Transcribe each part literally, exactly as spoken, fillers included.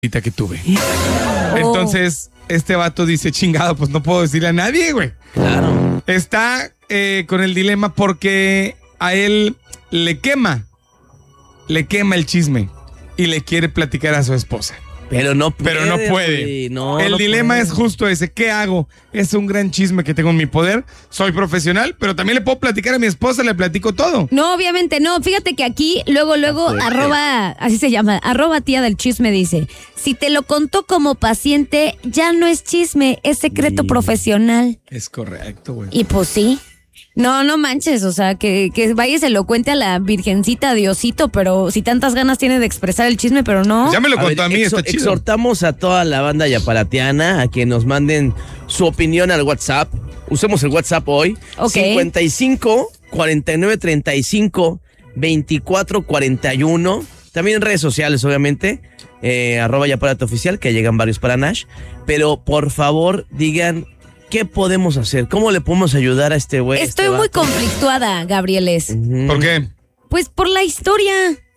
que tuve. Oh. Entonces, este vato dice, chingado, pues no puedo decirle a nadie, güey. Claro. Está eh, con el dilema porque a él le quema, le quema el chisme y le quiere platicar a su esposa. Pero no puede. Pero no puede. No, el no dilema puede. es justo ese. ¿Qué hago? Es un gran chisme que tengo en mi poder. Soy profesional, pero también le puedo platicar a mi esposa, le platico todo. No, obviamente no. Fíjate que aquí, luego, luego, ah, arroba, así se llama, arroba tía del chisme dice, si te lo contó como paciente, ya no es chisme, es secreto sí. profesional. Es correcto, güey. Y pues sí. No, no manches, o sea, que, que vaya y se lo cuente a la virgencita, Diosito, pero si tantas ganas tiene de expresar el chisme, pero no. Ya me lo a contó ver, a mí, exo- está chido. Exhortamos a toda la banda yaparatiana a que nos manden su opinión al WhatsApp. Usemos el WhatsApp hoy. Ok. cincuenta y cinco, cuarenta y nueve, treinta y cinco, veinticuatro, cuarenta y uno. También en redes sociales, obviamente. Eh, arroba yaparate oficial, que llegan varios para Nash. Pero por favor, digan... ¿Qué podemos hacer? ¿Cómo le podemos ayudar a este güey? Estoy este muy vato? conflictuada, Gabrieles. Uh-huh. ¿Por qué? Pues por la historia.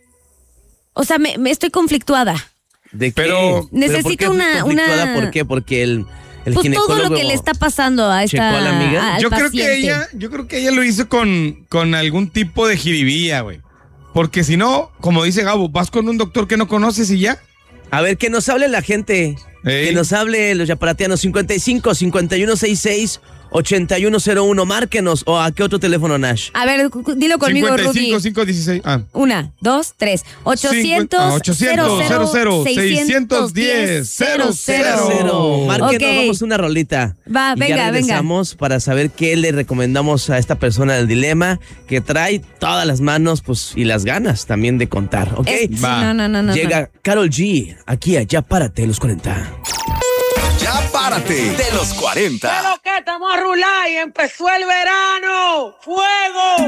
O sea, me, me estoy conflictuada. ¿De qué? Pero- Necesito ¿Pero por qué una- conflictuada? una- ¿Por qué? Porque el, el Pues ginecólogo... todo lo que le está pasando a esta ¿checó a la amiga? a- al Yo creo paciente. que ella, yo creo que ella lo hizo con, con algún tipo de jiribilla, güey. Porque si no, como dice Gabo, vas con un doctor que no conoces y ya. A ver, que nos hable la gente. Ey. Que nos hable los yaparatianos. cincuenta y cinco, cincuenta y uno sesenta y seis, ochenta y uno cero uno. Márquenos. ¿O a qué otro teléfono, Nash? A ver, cu- cu- dilo conmigo, cincuenta y cinco, Rudy. cinco dieciséis. Ah. Una, dos, tres. ochocientos, ochocientos, cero cero, seiscientos diez, cero cero. Cero. Márquenos, Ok. vamos a una rolita. Va, Y venga, ya regresamos para saber qué le recomendamos a esta persona del dilema que trae todas las manos pues y las ganas también de contar, ¿ok? Es- Va. No, no, no, no. Llega Karol G, aquí a Ya Párate, los cuarenta. Ya párate de los cuarenta. Pero que estamos a rular y empezó el verano. ¡Fuego!